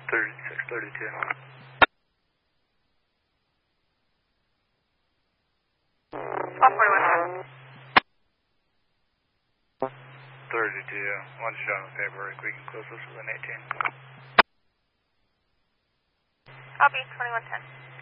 3632. Swap 4110. 32, one shot on February, we can close this within 18. Copy, 2110.